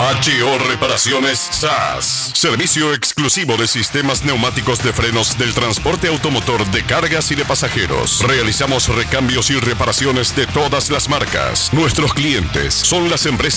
HO Reparaciones SAS. Servicio exclusivo de sistemas neumáticos de frenos del transporte automotor de cargas y de pasajeros. Realizamos recambios y reparaciones de todas las marcas. Nuestros clientes son las empresas